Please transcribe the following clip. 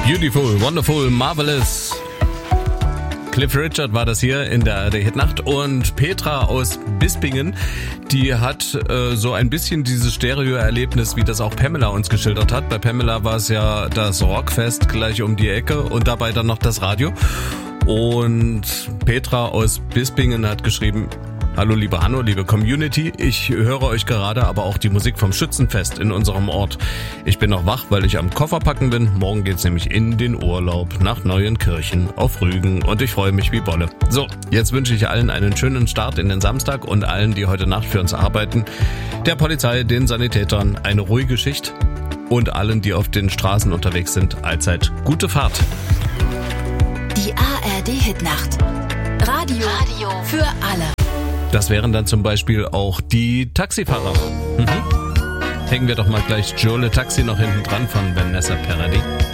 Beautiful, wonderful, marvelous. Cliff Richard war das hier in der ARD-Hitnacht und Petra aus Bispingen, die hat so ein bisschen dieses Stereo-Erlebnis, wie das auch Pamela uns geschildert hat. Bei Pamela war es ja das Rockfest gleich um die Ecke und dabei dann noch das Radio. Und Petra aus Bispingen hat geschrieben: Hallo liebe Hanno, liebe Community, ich höre euch gerade aber auch die Musik vom Schützenfest in unserem Ort. Ich bin noch wach, weil ich am Kofferpacken bin. Morgen geht's nämlich in den Urlaub nach Neuenkirchen auf Rügen und ich freue mich wie Bolle. So, jetzt wünsche ich allen einen schönen Start in den Samstag und allen, die heute Nacht für uns arbeiten, der Polizei, den Sanitätern eine ruhige Schicht und allen, die auf den Straßen unterwegs sind, allzeit gute Fahrt. Die ARD-Hitnacht. Radio für alle. Das wären dann zum Beispiel auch die Taxifahrer. Hängen wir doch mal gleich Joe Le Taxi noch hinten dran von Vanessa Paradis.